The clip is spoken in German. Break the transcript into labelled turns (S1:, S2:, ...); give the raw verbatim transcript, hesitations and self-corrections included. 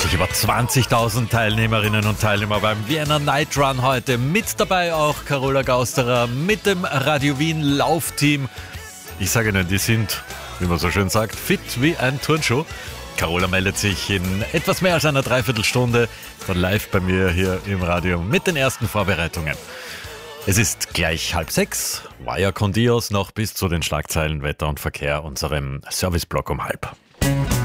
S1: Tatsächlich über zwanzigtausend Teilnehmerinnen und Teilnehmer beim Vienna Night Run heute. Mit dabei auch Carola Gausterer mit dem Radio Wien Laufteam. Ich sage Ihnen, die sind, wie man so schön sagt, fit wie ein Turnschuh. Carola meldet sich in etwas mehr als einer Dreiviertelstunde dann live bei mir hier im Radio mit den ersten Vorbereitungen. Es ist gleich halb sechs. Vaya con Dios noch bis zu den Schlagzeilen Wetter und Verkehr, unserem Serviceblock um halb.